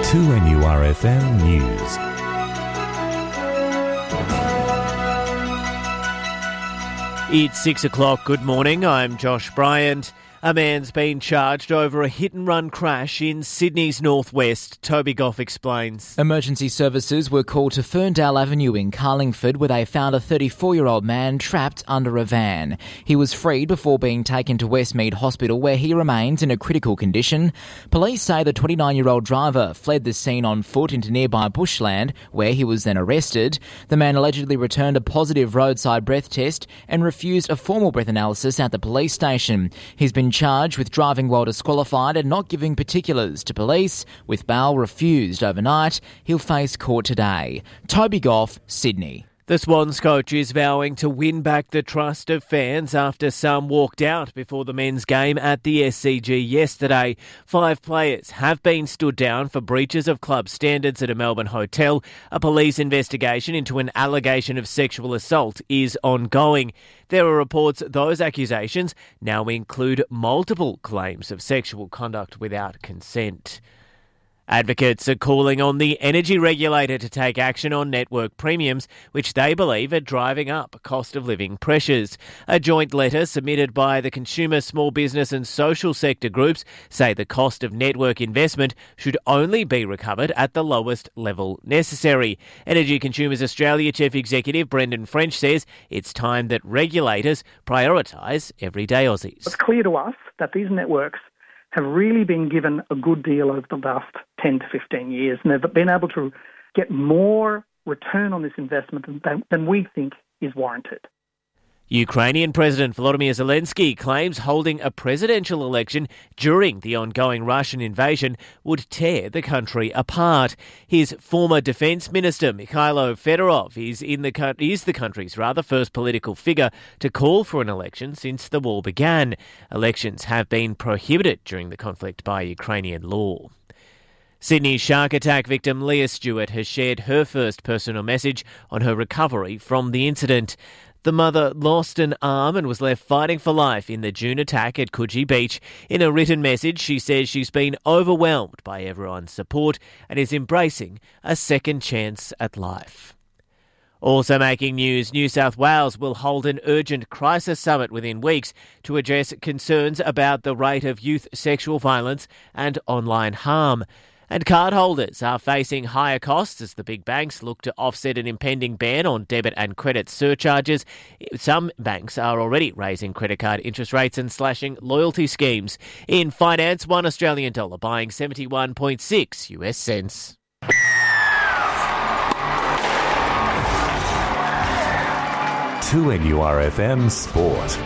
2NURFM News. It's 6 o'clock. Good morning. I'm Josh Bryant. A man's been charged over a hit-and-run crash in Sydney's northwest. Toby Goff explains. Emergency services were called to Ferndale Avenue in Carlingford, where they found a 34-year-old man trapped under a van. He was freed before being taken to Westmead Hospital, where he remains in a critical condition. Police say the 29-year-old driver fled the scene on foot into nearby bushland, where he was then arrested. The man allegedly returned a positive roadside breath test and refused a formal breath analysis at the police station. He's been charged with driving while disqualified and not giving particulars to police, with bail refused overnight. He'll face court today. Toby Goff, Sydney. The Swans coach is vowing to win back the trust of fans after some walked out before the men's game at the SCG yesterday. 5 players have been stood down for breaches of club standards at a Melbourne hotel. A police investigation into an allegation of sexual assault is ongoing. There are reports those accusations now include multiple claims of sexual conduct without consent. Advocates are calling on the energy regulator to take action on network premiums, which they believe are driving up cost of living pressures. A joint letter submitted by the consumer, small business and social sector groups say the cost of network investment should only be recovered at the lowest level necessary. Energy Consumers Australia Chief Executive Brendan French says it's time that regulators prioritise everyday Aussies. It's clear to us that these networks have really been given a good deal over the last 10 to 15 years, and they've been able to get more return on this investment than we think is warranted. Ukrainian President Volodymyr Zelensky claims holding a presidential election during the ongoing Russian invasion would tear the country apart. His former defence minister, Mikhailo Fedorov, is the country's first political figure to call for an election since the war began. Elections have been prohibited during the conflict by Ukrainian law. Sydney's shark attack victim Leah Stewart has shared her first personal message on her recovery from the incident. The mother lost an arm and was left fighting for life in the June attack at Coogee Beach. In a written message, she says she's been overwhelmed by everyone's support and is embracing a second chance at life. Also making news, New South Wales will hold an urgent crisis summit within weeks to address concerns about the rate of youth sexual violence and online harm. And cardholders are facing higher costs as the big banks look to offset an impending ban on debit and credit surcharges. Some banks are already raising credit card interest rates and slashing loyalty schemes. In finance, $1 Australian dollar buying 71.6 US cents. To NURFM Sport.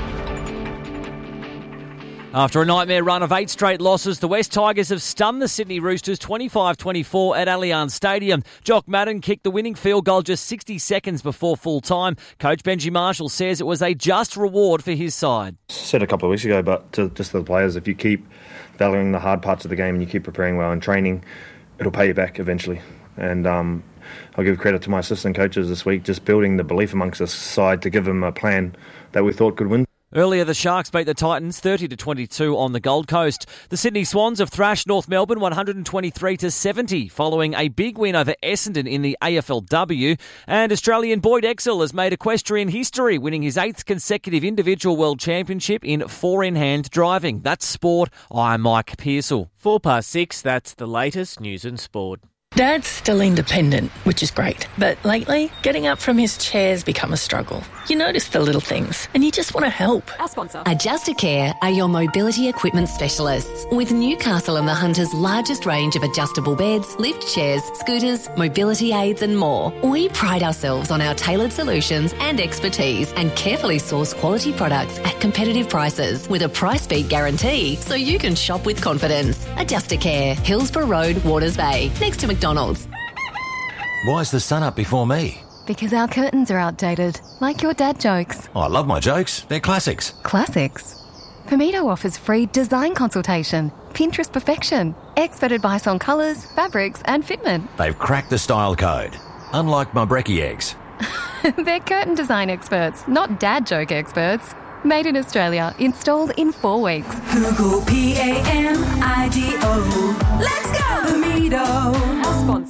After a nightmare run of 8 straight losses, the West Tigers have stunned the Sydney Roosters 25-24 at Allianz Stadium. Jock Madden kicked the winning field goal just 60 seconds before full time. Coach Benji Marshall says it was a just reward for his side. Said a couple of weeks ago, but just to the players, if you keep valuing the hard parts of the game and you keep preparing well and training, it'll pay you back eventually. And I'll give credit to my assistant coaches this week, just building the belief amongst the side to give them a plan that we thought could win. Earlier, the Sharks beat the Titans 30-22 on the Gold Coast. The Sydney Swans have thrashed North Melbourne 123-70 following a big win over Essendon in the AFLW. And Australian Boyd Exel has made equestrian history, winning his 8th consecutive individual world championship in 4-in-hand driving. That's sport. I'm Mike Pearsall. 6:04, that's the latest news and sport. Dad's still independent, which is great. But lately, getting up from his chair's become a struggle. You notice the little things, and you just want to help. Our sponsor. Adjustacare are your mobility equipment specialists. With Newcastle and the Hunter's largest range of adjustable beds, lift chairs, scooters, mobility aids and more. We pride ourselves on our tailored solutions and expertise and carefully source quality products at competitive prices with a price beat guarantee so you can shop with confidence. Adjustacare, Hillsborough Road, Waters Bay, next to McDonald's. Why is the sun up before me? Because our curtains are outdated, like your dad jokes. Oh, I love my jokes. They're classics. Classics? Pomito offers free design consultation, Pinterest perfection, expert advice on colours, fabrics and fitment. They've cracked the style code, unlike my brekkie eggs. They're curtain design experts, not dad joke experts. Made in Australia, installed in 4 weeks. Google PAMIDO. Let's go! Pomito.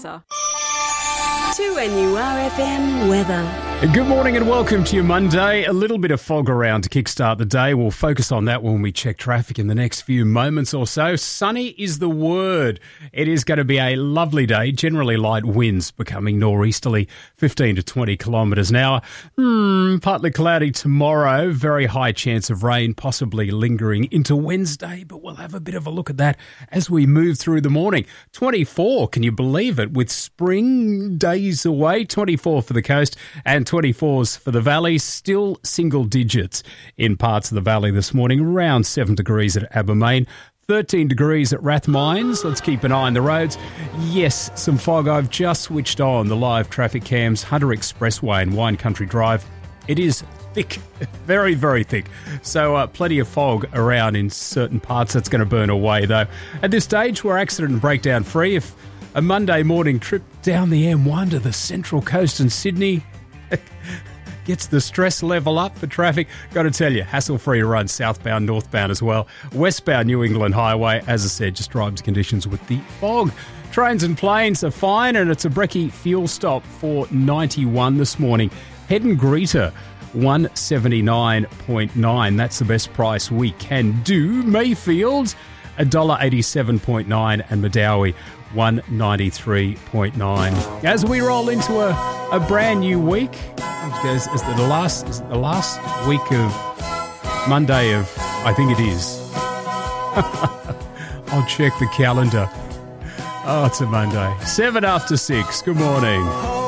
answer. 2NURFM weather. Good morning and welcome to your Monday. A little bit of fog around to kickstart the day. We'll focus on that when we check traffic in the next few moments or so. Sunny is the word. It is going to be a lovely day. Generally light winds becoming nor'easterly, 15 to 20 kilometres an hour. Partly cloudy tomorrow. Very high chance of rain, possibly lingering into Wednesday. But we'll have a bit of a look at that as we move through the morning. 24, can you believe it? With spring days away, 24 for the coast and 24s for the valley, still single digits in parts of the valley this morning, around 7 degrees at Abermain, 13 degrees at Rathmines. Let's keep an eye on the roads. Yes, some fog. I've just switched on the live traffic cams, Hunter Expressway and Wine Country Drive. It is thick, very, very thick. So plenty of fog around in certain parts. That's going to burn away though. At this stage, we're accident and breakdown free. If a Monday morning trip down the M1 to the Central Coast in Sydney gets the stress level up for traffic, got to tell you, hassle-free to run southbound, northbound as well. Westbound New England Highway, as I said, just drives conditions with the fog. Trains and planes are fine, and it's a brekkie fuel stop for 91 this morning. Head and Greeter, 179.9. That's the best price we can do. Mayfield, $1.87.9, and Medowie, 193.9. As we roll into a brand new week, is it the last week of Monday of, I think it is. I'll check the calendar. Oh, it's a Monday. 7 after 6. Good morning.